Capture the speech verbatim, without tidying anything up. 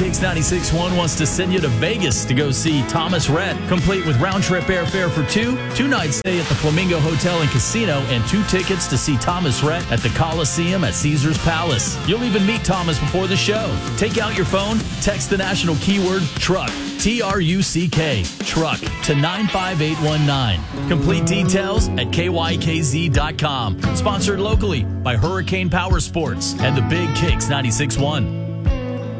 Kicks ninety-six point one wants to send you to Vegas to go see Thomas Rhett, complete with round-trip airfare for two, two-night stay at the Flamingo Hotel and Casino, and two tickets to see Thomas Rhett at the Coliseum at Caesars Palace. You'll even meet Thomas before the show. Take out your phone, text the national keyword TRUCK, T R U C K, TRUCK, to nine five eight one nine. Complete details at K Y K Z dot com. Sponsored locally by Hurricane Power Sports and the Big Kicks ninety-six point one.